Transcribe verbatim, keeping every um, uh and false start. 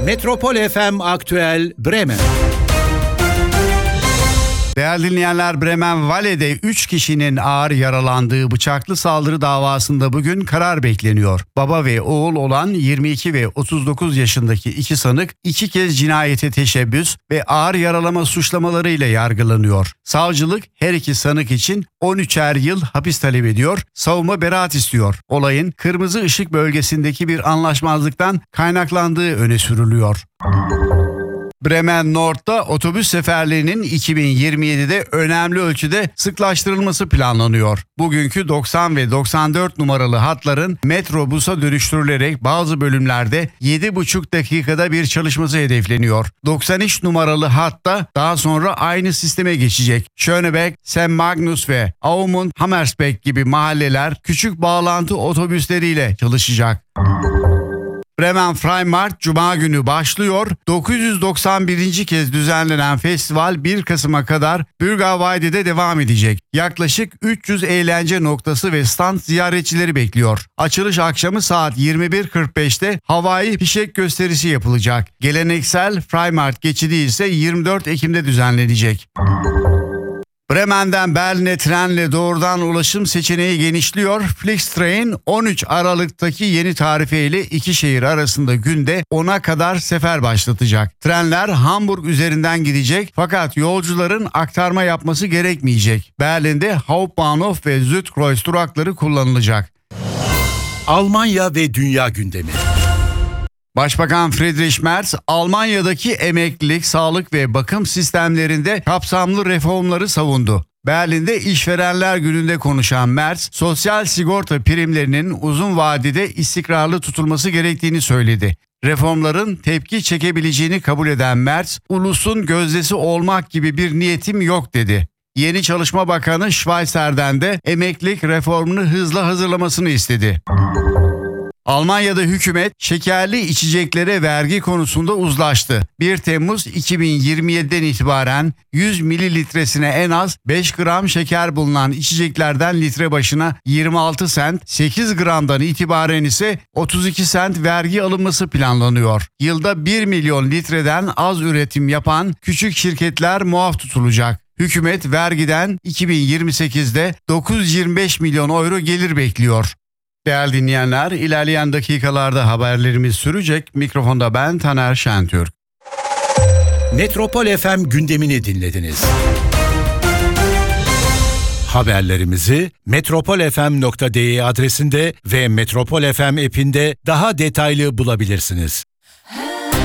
Metropol F M Aktüel Bremen. Değerli dinleyenler, Bremen Valle'de üç kişinin ağır yaralandığı bıçaklı saldırı davasında bugün karar bekleniyor. Baba ve oğul olan yirmi iki ve otuz dokuz yaşındaki iki sanık iki kez cinayete teşebbüs ve ağır yaralama suçlamalarıyla yargılanıyor. Savcılık her iki sanık için on üçer yıl hapis talep ediyor, savunma beraat istiyor. Olayın kırmızı ışık bölgesindeki bir anlaşmazlıktan kaynaklandığı öne sürülüyor. Bremen Nord'da otobüs seferlerinin iki bin yirmi yedide önemli ölçüde sıklaştırılması planlanıyor. Bugünkü doksan ve doksan dört numaralı hatların metrobusa dönüştürülerek bazı bölümlerde yedi buçuk dakikada bir çalışması hedefleniyor. doksan üç numaralı hatta daha sonra aynı sisteme geçecek. Schönebeck, Saint Magnus ve Aumund Hammersbeck gibi mahalleler küçük bağlantı otobüsleriyle çalışacak. Bremen Freimarkt Cuma günü başlıyor. dokuz yüz doksan birinci kez düzenlenen festival bir Kasım'a kadar Bürgerweide'de devam edecek. Yaklaşık üç yüz eğlence noktası ve stand ziyaretçileri bekliyor. Açılış akşamı saat yirmi bir kırk beşte havai fişek gösterisi yapılacak. Geleneksel Freimarkt geçidi ise yirmi dört Ekim'de düzenlenecek. Bremen'den Berlin'e trenle doğrudan ulaşım seçeneği genişliyor. Flixtrain on üç Aralık'taki yeni tarifeyle iki şehir arasında günde ona kadar sefer başlatacak. Trenler Hamburg üzerinden gidecek fakat yolcuların aktarma yapması gerekmeyecek. Berlin'de Hauptbahnhof ve Südkreuz durakları kullanılacak. Almanya ve dünya gündemi. Başbakan Friedrich Merz, Almanya'daki emeklilik, sağlık ve bakım sistemlerinde kapsamlı reformları savundu. Berlin'de İşverenler Günü'nde konuşan Merz, sosyal sigorta primlerinin uzun vadede istikrarlı tutulması gerektiğini söyledi. Reformların tepki çekebileceğini kabul eden Merz, ulusun gözdesi olmak gibi bir niyetim yok dedi. Yeni Çalışma Bakanı Schweizer'den de emeklilik reformunu hızla hazırlamasını istedi. Almanya'da hükümet şekerli içeceklere vergi konusunda uzlaştı. bir Temmuz iki bin yirmi yediden itibaren yüz mililitresine en az beş gram şeker bulunan içeceklerden litre başına yirmi altı sent, sekiz gramdan itibaren ise otuz iki sent vergi alınması planlanıyor. Yılda bir milyon litreden az üretim yapan küçük şirketler muaf tutulacak. Hükümet vergiden iki bin yirmi sekizde dokuz yüz yirmi beş milyon euro gelir bekliyor. Değerli dinleyenler, ilerleyen dakikalarda haberlerimiz sürecek. Mikrofonda ben Taner Şentürk. Metropol F M gündemini dinlediniz. Haberlerimizi metropol f m nokta d e adresinde ve Metropol F M app'inde daha detaylı bulabilirsiniz.